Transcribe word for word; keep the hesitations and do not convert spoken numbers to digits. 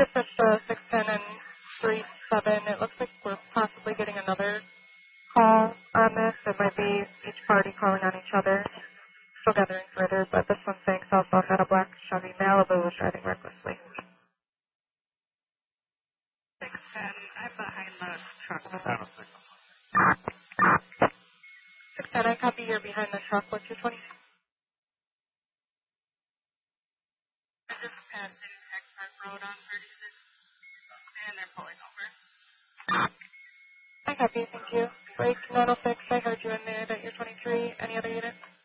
Dispatch uh, six ten and three seven. It looks like we're possibly getting another call on this. It might be each party calling on each other. Still gathering further, but this one's saying southbound at a black Chevy Malibu was driving recklessly. six ten, I'm behind the truck. six ten, I copy you're behind the truck. What's your twenty? I just passing Express Road on thirty-six, and they're pulling over. I copy, thank you. Break nine oh six, I heard you in there that you're twenty-three. Any other units?